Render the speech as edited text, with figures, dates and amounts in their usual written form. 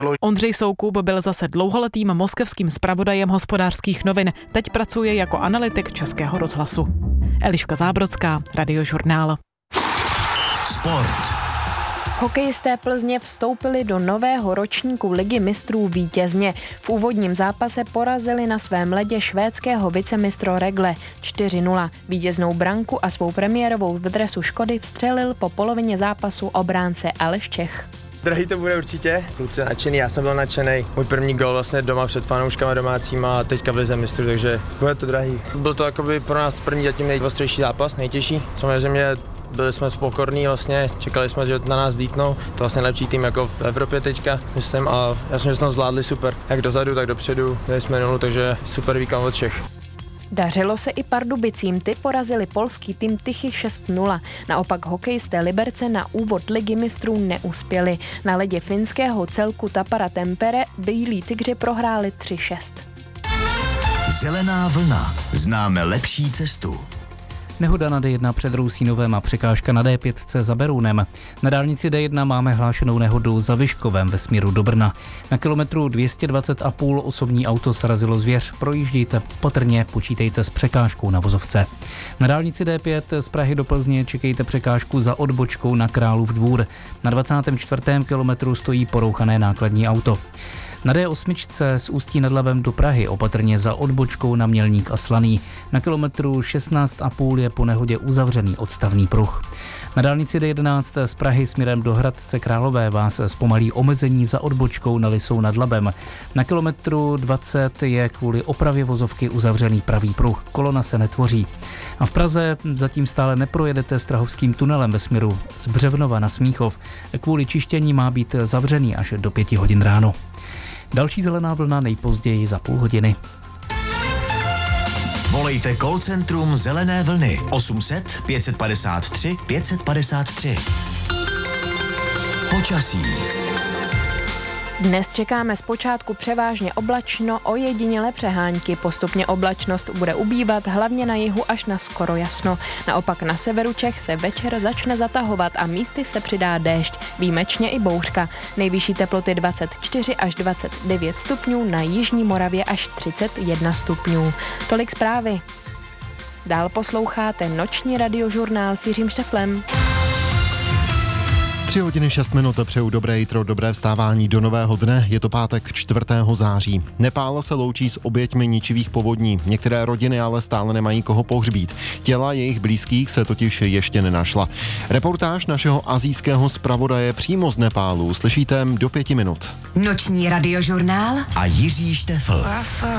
Ondřej Soukup byl zase dlouholetým moskevským zpravodajem Hospodářských novin. Teď pracuje jako analytik Českého rozhlasu. Eliška Zábrodská, Radiožurnál. Sport. Hokejisté Plzně vstoupili do nového ročníku Ligy mistrů vítězně. V úvodním zápase porazili na svém ledě švédského vicemistro Rögle 4-0. Vítěznou branku a svou premiérovou v dresu Škody vstřelil po polovině zápasu obránce Aleš Čech. Drahý to bude určitě, kluci nadšený, já jsem byl nadšený. Můj první gól vlastně doma před fanouškama domácíma a teďka v lize mistrů, takže bude to drahý. Byl to jakoby pro nás první zatím nejostřejší zápas, nejtěžší. Samozřejmě byli jsme spokorní vlastně, čekali jsme, že na nás vlítnou. To vlastně lepší tým jako v Evropě teďka, myslím, a já jsem, že jsme to zvládli super. Jak dozadu, tak dopředu, dali jsme 0, takže super výkon od všech. Dařilo se i Pardubicím, ty porazili polský tým Tychy 6-0. Naopak hokejisté Liberce na úvod Ligy mistrů neuspěli. Na ledě finského celku Tappara Tampere bílí tygři prohráli 3-6. Zelená vlna. Známe lepší cestu. Nehoda na D1 před Rousínovem a překážka na D5 za Berounem. Na dálnici D1 máme hlášenou nehodu za Vyškovem ve směru do Brna. Na kilometru 220,5 osobní auto srazilo zvěř. Projíždějte patrně, počítejte s překážkou na vozovce. Na dálnici D5 z Prahy do Plzně čekejte překážku za odbočkou na Králův Dvůr. Na 24. kilometru stojí porouchané nákladní auto. Na D8 z Ústí nad Labem do Prahy opatrně za odbočkou na Mělník a Slaný. Na kilometru 16,5 je po nehodě uzavřený odstavný pruh. Na dálnici D11 z Prahy směrem do Hradce Králové vás zpomalí omezení za odbočkou na Lisou nad Labem. Na kilometru 20 je kvůli opravě vozovky uzavřený pravý pruh. Kolona se netvoří. A v Praze zatím stále neprojedete Strahovským tunelem ve směru z Břevnova na Smíchov. Kvůli čištění má být zavřený až do 5 hodin ráno. Další zelená vlna nejpozději za půl hodiny. Volejte call centrum Zelené vlny 800 553 553. Počasí. Dnes čekáme zpočátku převážně oblačno, ojedinělé přehánky. Postupně oblačnost bude ubývat, hlavně na jihu až na skoro jasno. Naopak na severu Čech se večer začne zatahovat a místy se přidá déšť, výjimečně i bouřka. Nejvyšší teploty 24 až 29 stupňů, na jižní Moravě až 31 stupňů. Tolik zprávy. Dál posloucháte noční radiožurnál s Jiřím Šteflem. 3 hodiny 6 minut, přeju dobré jitro, dobré vstávání do nového dne, je to pátek 4. září. Nepál se loučí s oběťmi ničivých povodní, některé rodiny ale stále nemají koho pohřbít. Těla jejich blízkých se totiž ještě nenašla. Reportáž našeho asijského zpravodaje přímo z Nepálu slyšíte do 5 minut. Noční radiožurnál A Jiří Štefl.